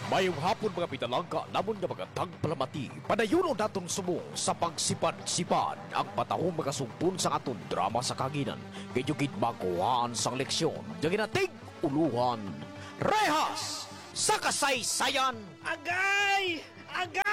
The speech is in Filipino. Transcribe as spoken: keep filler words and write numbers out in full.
Mayong hapon mga pinalangka, namon nga mga tagpalamati, padayon naton sumong sa pagsipad-sipad ang patahong makasumpon sa aton drama sa kaginan, kayugid makuhaan sang leksyon, yung ginatig uluhan, rehas sa kasaysayan. Agay! Agay!